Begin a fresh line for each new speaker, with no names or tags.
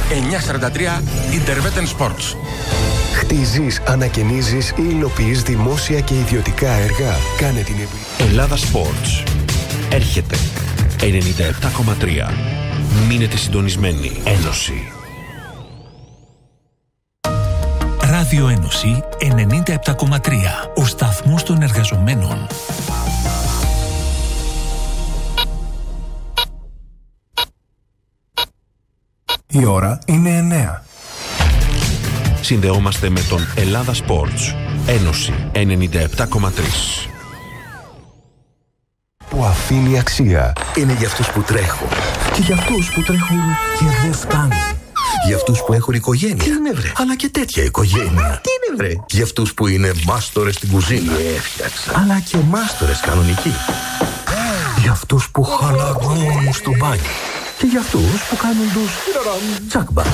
943 Interveten Sports.
Χτίζεις, ανακαινίζεις ή υλοποιείς δημόσια και ιδιωτικά έργα. Κάνε την
Ελλάδα Sports. Έρχεται 97,3. Μείνετε συντονισμένοι. Ένωση.
Ράδιο Ένωση 97,3. Ο σταθμός των εργαζομένων.
Η ώρα είναι 9.
Συνδεόμαστε με τον Ελλάδα Sports. Ένωση 97,3.
Που αφήνει αξία.
Είναι για αυτούς που τρέχουν. Και για αυτούς που τρέχουν και δεν φτάνουν. Για αυτούς που έχουν οικογένεια. Τι είναι βρε. Αλλά και τέτοια οικογένεια. Τι είναι βρε. Για αυτούς που είναι μάστορες στην κουζίνα. Έφτιαξα. Αλλά και μάστορες κανονικοί. Για αυτούς που χαλαρώνουν στο μπάνιο. Και για αυτούς που κάνουν τους τσακμπα.